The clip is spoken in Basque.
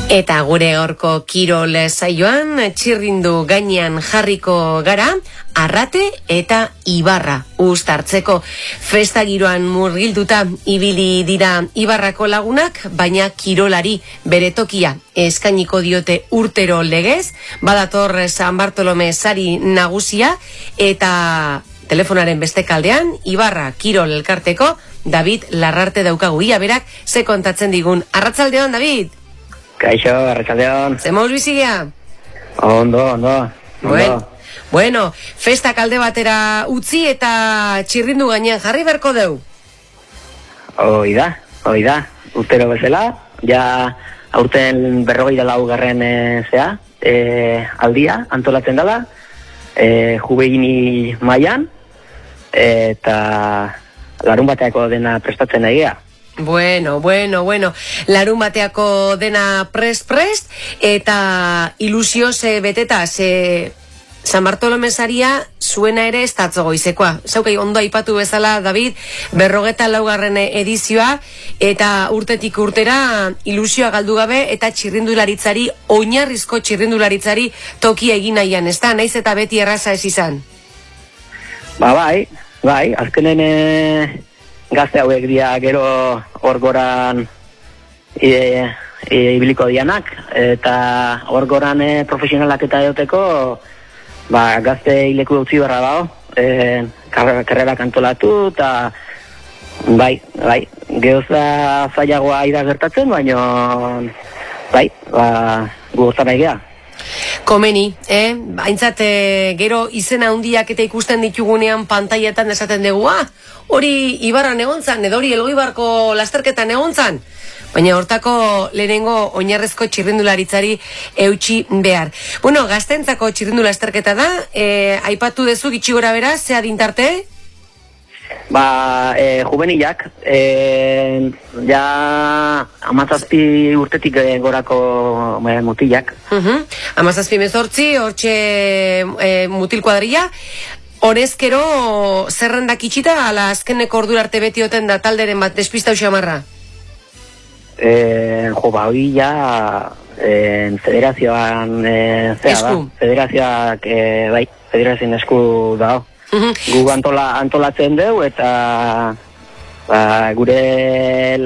Eta gure gaurko kirol saioan txirrindu gainean jarriko gara Arrate eta Ibarra uztartzeko. Festa giroan murgilduta ibili dira Ibarrako lagunak, baina kirolari bere tokia eskainiko diote urtero legez. Badator San Bartolome sari nagusia eta telefonaren beste kaldean Ibarra kirol elkarteko David Larrarte daukagu. Ia berak ze kontatzen digun. Arratsaldeon, David. Kaixo, arratsaldeon. Ze moduz bizigea? Ondo. Bueno, festa kalde batera utzi eta txirrindu gainean jarri berko deu. Hoi da. Urtero bezala, ja aurten 44. Aldia antolatzen dela, jubeini mailan, eta larun bateako dena prestatzen egia. Bueno. Larun bateako dena prest, eta ilusioz beteta, San Bartolome saria zuena ere ez datzo goizekoa. Zaukei ondo aipatu bezala, David, 44. edizioa, eta urtetik urtera ilusioa galdu gabe, eta txirrindularitzari, oinarrizko txirrindularitzari toki egin nahian, ez da? Naiz eta beti erraza ez izan? Bai, azkenen gazte hauek dira gero orgoran ibiliko dianak, eta orgoran profesionalak eta eoteko gazte hileku utzi barra dago, karrerak antolatu, eta bai, geoza zailagoa ida gertatzen, baina gu gozara egea. Komeni, Aintzat, gero izena handiak eta ikusten ditugunean pantailetan esaten dugu, hori Ibarran egontzan, edo hori Elgoibarko lasterketan egontzan. Baina hortako lehenengo oinarrezko txirrindularitzari eutxi behar. Bueno, gaztentzako txirrindu lasterketa da, aipatu dezu gitxi gora bera, ze adintarte? Juvenilak, ja 17 urtetik gorako mutilak. 17-18, hortxe mutil kuadrilla. Horezkero zerrendak itxita, ala azkeneko ordurarte beti oten da talderen bat despistau xamarra? Hori ja federazioan federazioak federazioan esku dago. Gu antolatzen deu eta gure